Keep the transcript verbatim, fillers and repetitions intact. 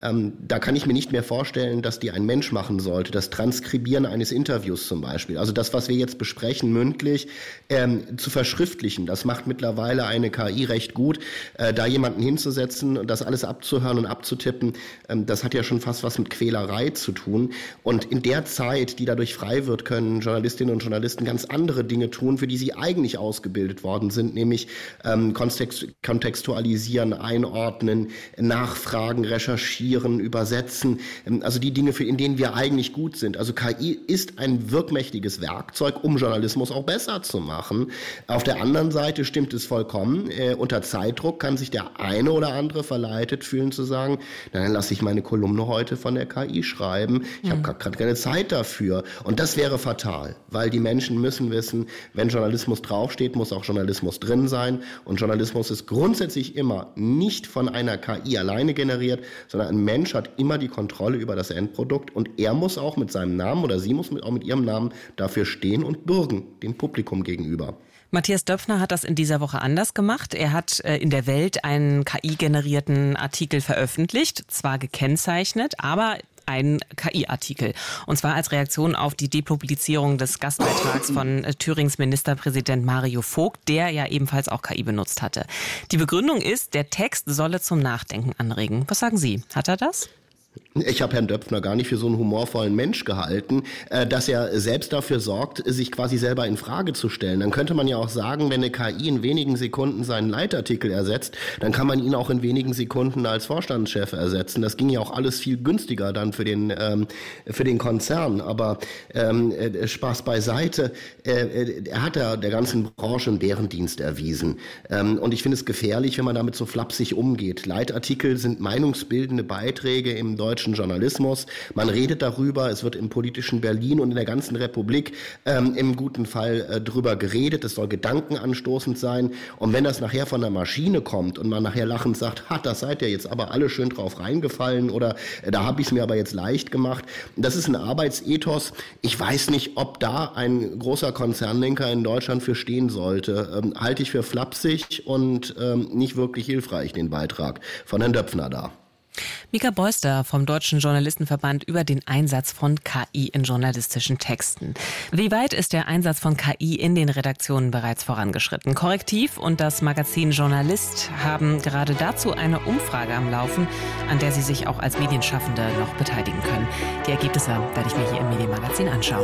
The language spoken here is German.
Ähm, da kann ich mir nicht mehr vorstellen, dass die ein Mensch machen sollte. Das Transkribieren eines Interviews zum Beispiel. Also das, was wir jetzt besprechen, mündlich ähm, zu verschriftlichen, das macht mittlerweile eine K I recht gut. Äh, da jemanden hinzusetzen und das alles abzuhören und abzutippen, ähm, das hat ja schon fast was mit Quälerei zu tun. Und in der Zeit, die dadurch frei wird, können Journalistinnen und Journalisten ganz andere Dinge tun, für die sie eigentlich ausgebildet worden sind, nämlich ähm, kontext- kontextualisieren, einordnen, nachfragen, recherchieren, übersetzen, also die Dinge, für in denen wir eigentlich gut sind. Also K I ist ein wirkmächtiges Werkzeug, um Journalismus auch besser zu machen. Auf der anderen Seite stimmt es vollkommen. Äh, unter Zeitdruck kann sich der eine oder andere verleitet fühlen zu sagen, na, dann lasse ich meine Kolumne heute von der K I schreiben. Ich mhm. habe gerade keine Zeit dafür. Und das wäre fatal, weil die Menschen müssen wissen, wenn Journalismus draufsteht, muss auch Journalismus drin sein. Und Journalismus ist grundsätzlich immer nicht von einer K I alleine generiert, sondern ein Mensch hat immer die Kontrolle über das Endprodukt und er muss auch mit seinem Namen oder sie muss mit, auch mit ihrem Namen dafür stehen und bürgen, dem Publikum gegenüber. Matthias Döpfner hat das in dieser Woche anders gemacht. Er hat in der Welt einen K I-generierten Artikel veröffentlicht, zwar gekennzeichnet, aber ein K I-Artikel. Und zwar als Reaktion auf die Depublizierung des Gastbeitrags von Thürings Ministerpräsident Mario Vogt, der ja ebenfalls auch K I benutzt hatte. Die Begründung ist, der Text solle zum Nachdenken anregen. Was sagen Sie? Hat er das? Ich habe Herrn Döpfner gar nicht für so einen humorvollen Mensch gehalten, äh, dass er selbst dafür sorgt, sich quasi selber in Frage zu stellen. Dann könnte man ja auch sagen, wenn eine K I in wenigen Sekunden seinen Leitartikel ersetzt, dann kann man ihn auch in wenigen Sekunden als Vorstandschef ersetzen. Das ging ja auch alles viel günstiger dann für den ähm, für den Konzern. Aber ähm, äh, Spaß beiseite, äh, er hat ja der ganzen Branche einen Bärendienst erwiesen. Ähm, und ich finde es gefährlich, wenn man damit so flapsig umgeht. Leitartikel sind meinungsbildende Beiträge im deutschen Journalismus. Man redet darüber, es wird im politischen Berlin und in der ganzen Republik ähm, im guten Fall äh, drüber geredet. Es soll gedankenanstoßend sein. Und wenn das nachher von der Maschine kommt und man nachher lachend sagt, ha, das seid ihr jetzt aber alle schön drauf reingefallen oder äh, da habe ich es mir aber jetzt leicht gemacht. Das ist ein Arbeitsethos. Ich weiß nicht, ob da ein großer Konzernlenker in Deutschland für stehen sollte. Ähm, halte ich für flapsig und ähm, nicht wirklich hilfreich, den Beitrag von Herrn Döpfner da. Mika Beuster vom Deutschen Journalistenverband über den Einsatz von K I in journalistischen Texten. Wie weit ist der Einsatz von K I in den Redaktionen bereits vorangeschritten? Korrektiv und das Magazin Journalist haben gerade dazu eine Umfrage am Laufen, an der Sie sich auch als Medienschaffende noch beteiligen können. Die Ergebnisse werde ich mir hier im Medienmagazin anschauen.